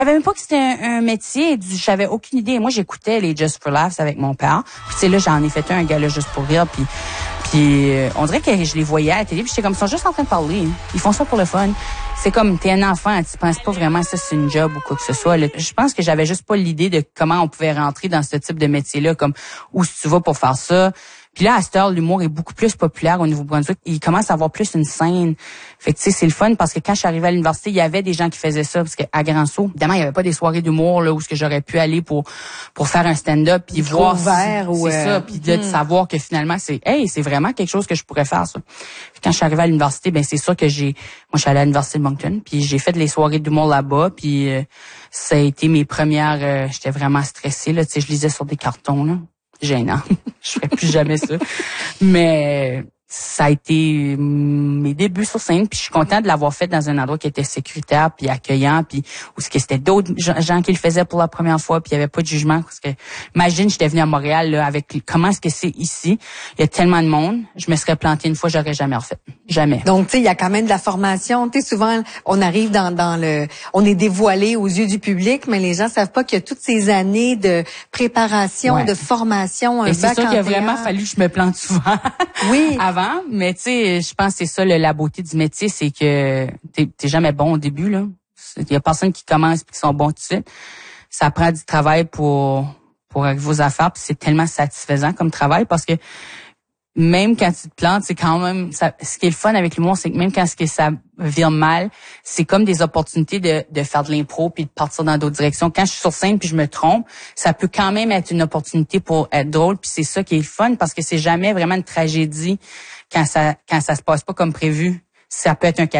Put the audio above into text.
savais même pas que c'était un métier. J'avais aucune idée. Moi, j'écoutais les Just for Laughs avec mon père. Puis tu sais, là, j'en ai fait un gars là juste pour rire. Puis on dirait que je les voyais à la télé. Puis j'étais comme, ils sont juste en train de parler. Ils font ça pour le fun. C'est comme, t'es un enfant, tu penses pas vraiment que ça c'est une job ou quoi que ce soit. Là, je pense que j'avais juste pas l'idée de comment on pouvait rentrer dans ce type de métier-là, comme où tu vas pour faire ça. Puis là, à cette heure, l'humour est beaucoup plus populaire au Nouveau-Brunswick. Il commence à avoir plus une scène. Fait que tu sais, c'est le fun parce que quand je suis arrivée à l'université, il y avait des gens qui faisaient ça. Parce qu'à Grand-Sault, évidemment, il y avait pas des soirées d'humour là où ce que j'aurais pu aller pour faire un stand-up puis voir c'est ça, puis de savoir que finalement c'est c'est vraiment quelque chose que je pourrais faire ça. Puis quand je suis arrivée à l'université, ben c'est sûr que moi je suis allée à l'université de Moncton, puis j'ai fait les soirées d'humour là-bas, puis ça a été mes premières j'étais vraiment stressée là, tu sais, je lisais sur des cartons là. Gênant. Je ferais plus jamais ça. Mais ça a été mes débuts sur scène, puis je suis contente de l'avoir fait dans un endroit qui était sécuritaire puis accueillant, puis où c'était d'autres gens qui le faisaient pour la première fois, puis il y avait pas de jugement parce que imagine j'étais venue à Montréal là, avec comment est-ce que c'est ici, il y a tellement de monde, je me serais plantée une fois, j'aurais jamais refait. Jamais. Donc tu sais, il y a quand même de la formation, tu sais souvent on arrive on est dévoilé aux yeux du public, mais les gens savent pas qu'il y a toutes ces années de préparation, de formation, et c'est sûr qu'il a vraiment fallu que je me plante souvent. Oui. Avant, mais tu sais, je pense que c'est ça la beauté du métier, c'est que t'es jamais bon au début là. Il y a personne qui commence puis qui sont bons tout de suite. Ça prend du travail pour arriver aux affaires, puis c'est tellement satisfaisant comme travail parce que même quand tu te plantes, c'est quand même ça. Ce qui est le fun avec l'humour, c'est que même quand ça vire mal, c'est comme des opportunités de faire de l'impro puis de partir dans d'autres directions. Quand je suis sur scène puis je me trompe, ça peut quand même être une opportunité pour être drôle, puis c'est ça qui est le fun parce que c'est jamais vraiment une tragédie quand ça se passe pas comme prévu. Ça peut être un